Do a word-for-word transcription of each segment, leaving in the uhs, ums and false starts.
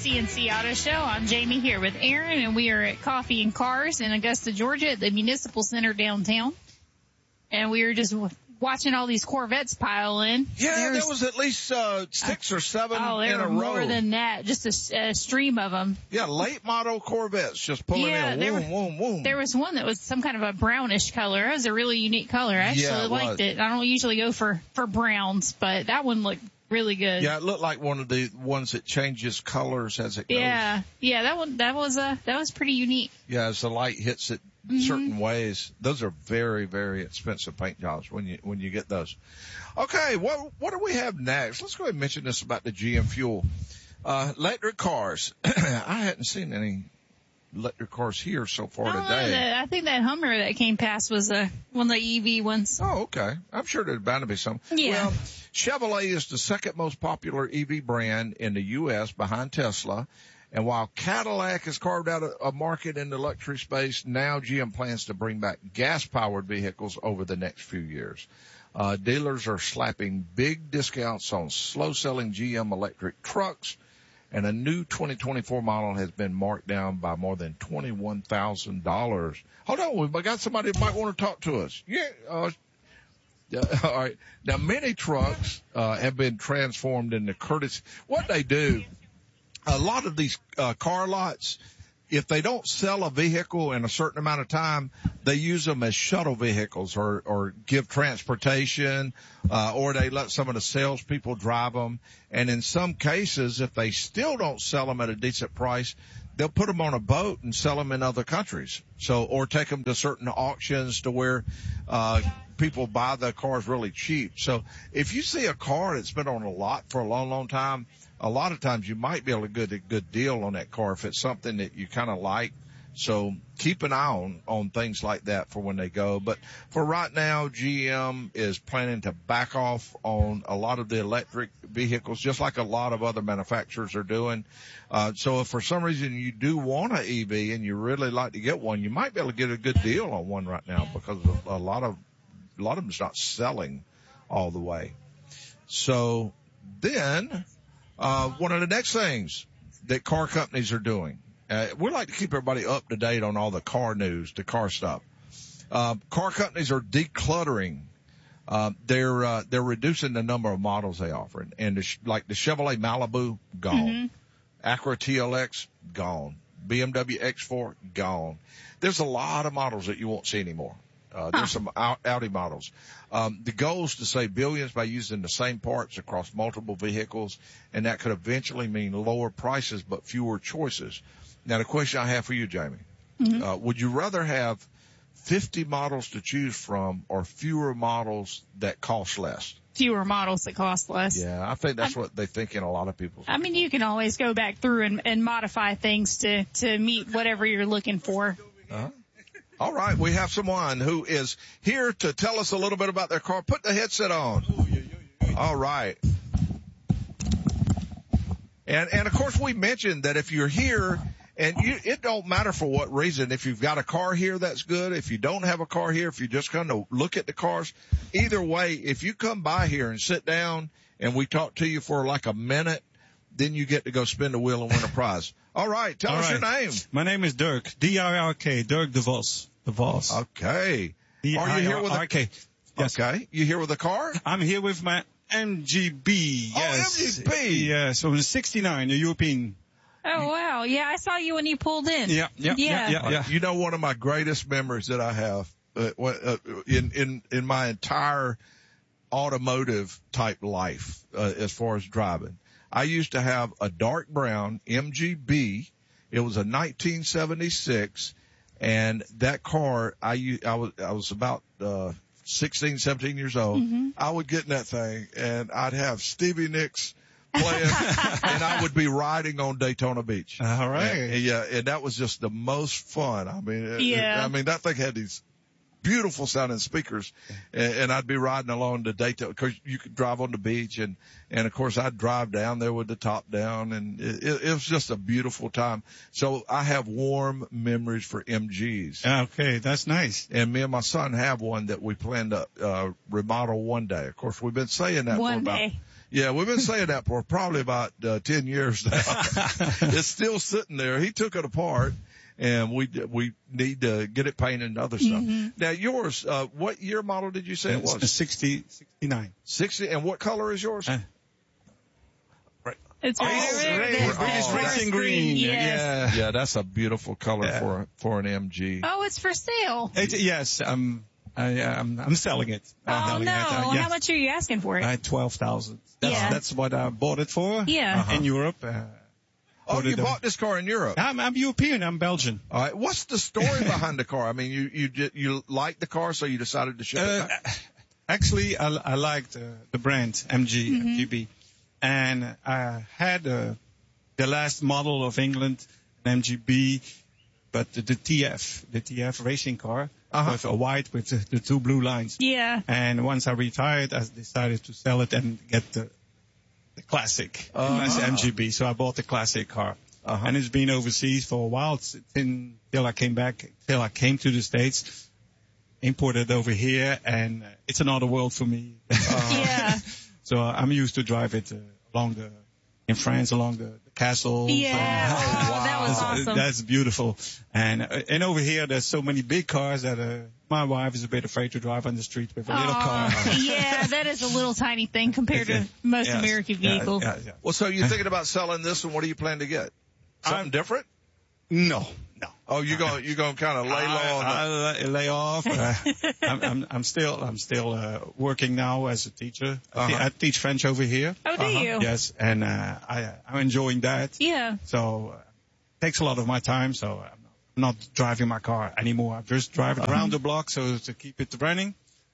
C N C Auto Show. I'm Jamie here with Aaron, and we are at Coffee and Cars in Augusta, Georgia at the Municipal Center downtown. And we were just watching all these Corvettes pile in. Yeah, There's, there was at least uh, six uh, or seven oh, in there a were row. more than that, just a, a stream of them. Yeah, late model Corvettes just pulling yeah, in. There, Woom, woom, woom. there was one that was some kind of a brownish color. It was a really unique color. I actually yeah, it liked was. it. I don't usually go for, for browns, but that one looked really good. Yeah, it looked like one of the ones that changes colors as it goes. Yeah, yeah, that one, that was, uh, that was pretty unique. Yeah, as the light hits it Mm-hmm. certain ways. Those are very, very expensive paint jobs when you, when you get those. Okay, what, what do we have next? Let's go ahead and mention this about the G M Fuel. Uh, electric cars. I hadn't seen any electric cars here so far I don't today. know, that, I think that Hummer that came past was, uh, one of the E V ones. Oh, okay. I'm sure there's bound to be some. Yeah. Well, Chevrolet is the second most popular E V brand in the U S behind Tesla. And while Cadillac has carved out a, a market in the luxury space, now G M plans to bring back gas-powered vehicles over the next few years. Uh, dealers are slapping big discounts on slow-selling G M electric trucks, and a new twenty twenty-four model has been marked down by more than twenty-one thousand dollars. Hold on, we've got somebody that might want to talk to us. Yeah, uh, Uh, all right. Now, many trucks uh, have been transformed into Curtis. What they do, a lot of these uh, car lots, if they don't sell a vehicle in a certain amount of time, they use them as shuttle vehicles or, or give transportation, uh, or they let some of the salespeople drive them. And in some cases, if they still don't sell them at a decent price, they'll put them on a boat and sell them in other countries. So, or take them to certain auctions to where, uh, people buy the cars really cheap. So if you see a car that's been on a lot for a long, long time, a lot of times you might be able to get a good deal on that car if it's something that you kind of like. So keep an eye on, on things like that for when they go. But for right now, G M is planning to back off on a lot of the electric vehicles, just like a lot of other manufacturers are doing. Uh, so if for some reason you do want an E V and you really like to get one, you might be able to get a good deal on one right now because a lot of, a lot of them's not selling all the way. So then, uh, one of the next things that car companies are doing, Uh, we like to keep everybody up to date on all the car news, the car stuff. Uh, car companies are decluttering. Uh, they're, uh, they're reducing the number of models they offer. And the, like the Chevrolet Malibu, gone. Mm-hmm. Acura T L X, gone. B M W X four, gone. There's a lot of models that you won't see anymore. Uh, there's some Audi models. Um, the goal is to save billions by using the same parts across multiple vehicles, and that could eventually mean lower prices but fewer choices. Now, the question I have for you, Jamie, mm-hmm. uh, would you rather have fifty models to choose from or fewer models that cost less? Fewer models that cost less. Yeah, I think that's I, what they think in a lot of people's I mean, you can always go back through and, and modify things to, to meet whatever you're looking for. Uh-huh. All right, we have someone who is here to tell us a little bit about their car. Put the headset on. All right. And, and of course, we mentioned that if you're here, and you, it don't matter for what reason, if you've got a car here, that's good. If you don't have a car here, if you just come to look at the cars, either way, if you come by here and sit down and we talk to you for like a minute, then you get to go spin the wheel and win a prize. All right, tell All us right. your name. My name is Dirk, D R R K, Dirk de Vos. De Vos. Okay. D Are you here with a K? Yes. Okay. You here with a car? I'm here with my M G B. Yes. Oh, M G B. Yes, so it's sixty-nine, a European. Oh, wow. Yeah, I saw you when you pulled in. Yeah, yeah, yeah, yeah. yeah. Uh, you know, one of my greatest memories that I have uh, uh, in, in, in my entire automotive type life, uh, as far as driving, I used to have a dark brown M G B. It was a nineteen seventy-six, and that car, I, I was, I was about, uh, sixteen, seventeen years old. Mm-hmm. I would get in that thing and I'd have Stevie Nicks playing and I would be riding on Daytona Beach. All right. And, and yeah. And that was just the most fun. I mean, yeah. it, I mean, that thing had these beautiful sounding speakers, and, and I'd be riding along the Daytona, because you could drive on the beach, and, and of course I'd drive down there with the top down, and it, it, it was just a beautiful time. So I have warm memories for M Gs. Okay, that's nice. And me and my son have one that we plan to, uh, remodel one day. Of course, we've been saying that one for about, day. Yeah, we've been saying that for probably about uh, ten years now. It's still sitting there. He took it apart, and we we need to get it painted and other stuff. Mm-hmm. Now, yours, uh, what year model did you say it It's a was? sixty, sixty-nine. sixty, and what color is yours? Uh, It's Oh, right over there. great. There's British that forest racing green. Yes. Yeah. Yeah, that's a beautiful color Yeah. for for an M G. Oh, it's for sale. It, yes, um, I, um, I'm selling it. I'm Oh selling no! it. Uh, yeah. How much are you asking for it? I had twelve thousand. That's, Yeah. that's what I bought it for. Yeah. In Europe. Uh, Oh, bought you it, uh, bought this car in Europe. I'm, I'm European. I'm Belgian. All right. What's the story behind the car? I mean, you you ju- you liked the car, so you decided to ship it Uh, back? actually, I, I liked uh, the brand M G, Mm-hmm. M G B, and I had uh, the last model of England, an M G B, but the, the T F, the T F racing car, Uh-huh. with a white with the, the two blue lines. Yeah. And once I retired, I decided to sell it and get the, the classic, Uh-huh. classic M G B. So I bought the classic car. Uh-huh. And it's been overseas for a while it's in, till I came back, till I came to the States, imported over here, and uh, it's another world for me. Yeah. So uh, I'm used to drive it uh, along the, in France, along the, the castles. Yeah. and- Oh, that was That's- awesome. That's beautiful. And uh, and over here, there's so many big cars that uh, my wife is a bit afraid to drive on the street with a little car. Aw, yeah, that is a little tiny thing compared to most Yes. American Yeah, vehicles. yeah, yeah. Well, so you're thinking about selling this, and what do you plan to get? Something I'm- different? No, no. Oh, you're going you're going to kind of lay low on the, I, I lay- lay off. Uh, I'm, I'm, I'm still, I'm still uh, working now as a teacher. I, te- Uh-huh. I teach French over here. Oh, do you? Yes, and uh, I, I'm enjoying that. Yeah. So uh, it takes a lot of my time. So I'm not driving my car anymore. I just drive it around the block so to keep it running,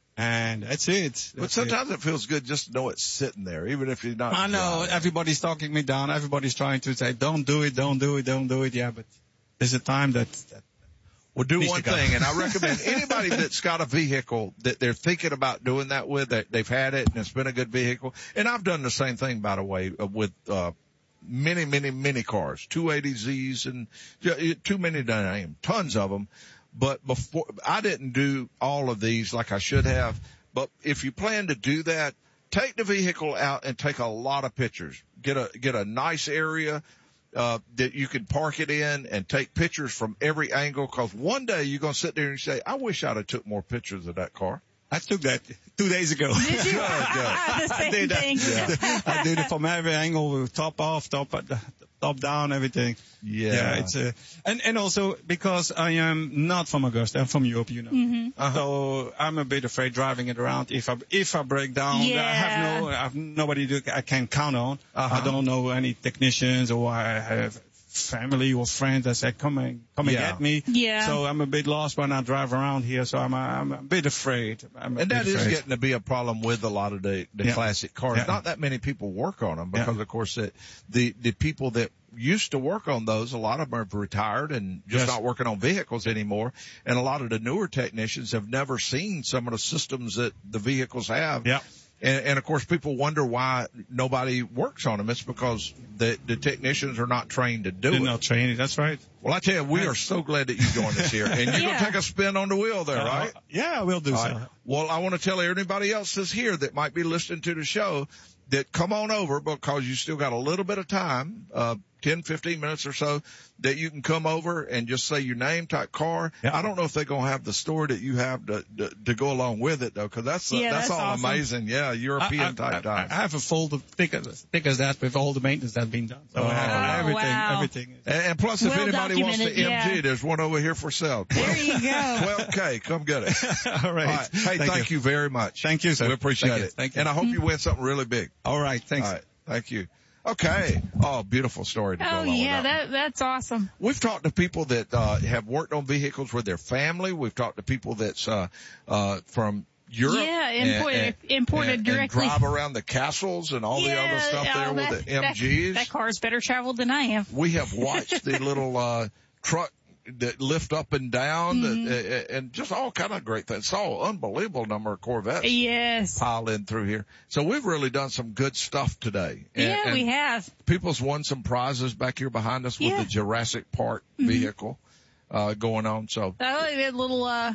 and that's it. But That's sometimes it. feels good just to know it's sitting there, even if you're not. it. I know driving. everybody's talking me down. Everybody's trying to say, "Don't do it, don't do it, don't do it." Yeah, but there's a time that, that Well, do Needs one to go. thing, and I recommend anybody that's got a vehicle that they're thinking about doing that with, that they've had it and it's been a good vehicle. And I've done the same thing, by the way, uh, with uh many, many, many cars, two eighty Z's and yeah, too many to name, tons of them. But before, I didn't do all of these like I should have. But if you plan to do that, take the vehicle out and take a lot of pictures. Get a get a nice area uh that you can park it in and take pictures from every angle, because one day you're going to sit there and say, I wish I'd have took more pictures of that car. I took that two days ago. Did you? Good, good. Ah, the I same did that. thing. I did it from every angle, top off, top top down, everything. Yeah. it's uh, and and also because I am not from Augusta, I'm from Europe, you know. Mm-hmm. Uh-huh. So I'm a bit afraid driving it around. If I if I break down, I Yeah. have no, I have nobody to, I can count on. Uh-huh. I don't know any technicians, or I have family or friends that say, come and come and Yeah. get me. Yeah. So I'm a bit lost when I drive around here. So I'm a, I'm a bit afraid. I'm a And bit that is afraid. getting to be a problem with a lot of the, the Yeah. classic cars. Yeah. Not that many people work on them because, Yeah. of course, it, the the people that used to work on those, a lot of them have retired and just Yes. not working on vehicles anymore. And a lot of the newer technicians have never seen some of the systems that the vehicles have. Yeah. And, and of course, people wonder why nobody works on them. It's because the the technicians are not trained to do Did it. not train it. That's right. Well, I tell you, we are so glad that you joined us here, and you're Yeah. gonna take a spin on the wheel there, Uh, right? yeah, I will do All so. right. Well, I want to tell anybody else that's here that might be listening to the show that come on over, because you still got a little bit of time, uh, ten, fifteen minutes or so, that you can come over and just say your name, type car. Yeah. I don't know if they're going to have the story that you have to, to, to go along with it, though, because that's, uh, Yeah, that's, that's all awesome. amazing. Yeah, European I, I, type I, time. I have a folder thick as, thick as that with all the maintenance that's been done. So I have Oh, everything, wow. everything. and, and plus, if Well anybody wants the M G, documented, yeah. there's one over here for sale. There you go. twelve K, come get it. All right. All right. Hey, thank, you. very much. Thank you, sir. We appreciate Thank you. it. Thank you. And I hope you win something really big. All right. Thanks. All right. Thank you. Okay. Oh, beautiful story to go Oh along yeah, with that. that that's awesome. We've talked to people that uh have worked on vehicles with their family. We've talked to people that's uh uh from Europe. Yeah, and- imported- and- imported and- directly. And drive around the castles and all the yeah, other stuff there oh, with that, the M Gs. That, that car's better traveled than I am. We have watched the little uh truck that lift up and down, Mm-hmm. that, uh, and just all kind of great things. Saw an unbelievable number of Corvettes Yes. pile in through here. So we've really done some good stuff today. And, Yeah, and we have. people's won some prizes back here behind us with Yeah. the Jurassic Park vehicle uh going on. So I like that little uh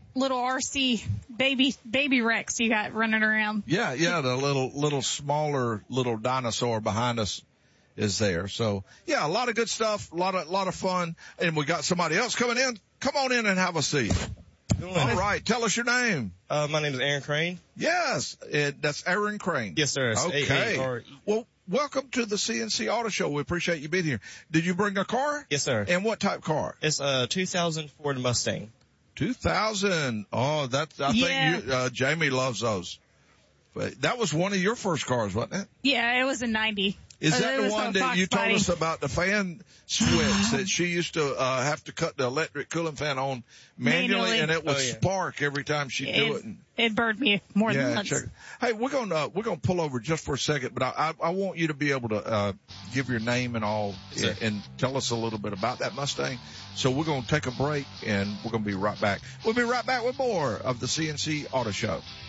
little R C baby baby Rex you got running around. Yeah, yeah, the little little smaller little dinosaur behind us is there. So yeah, a lot of good stuff, a lot of lot of fun, and we got somebody else coming in. Come on in and have a seat. All right, tell us your name. Uh, my name is Aaron Crane. Yes, it, that's Aaron Crane. Yes, sir. It's Okay. A A R E. Well, welcome to the C N C Auto Show. We appreciate you being here. Did you bring a car? Yes, sir. And what type car? It's a two thousand Ford Mustang. two thousand. Oh, that's, I Yeah. think you, uh, Jamie loves those. But that was one of your first cars, wasn't it? Yeah, it was a ninety. Is Uh, that it the was one a that Fox you told body. us about the fan switch that she used to uh have to cut the electric cooling fan on manually, Manually. and it would Oh, yeah. spark every time she do it? It, it burned me more than Yeah, once. check. Hey, we're gonna uh, we're gonna pull over just for a second, but I I, I want you to be able to uh give your name and all Sure. and, and tell us a little bit about that Mustang. So we're gonna take a break and we're gonna be right back. We'll be right back with more of the C N C Auto Show.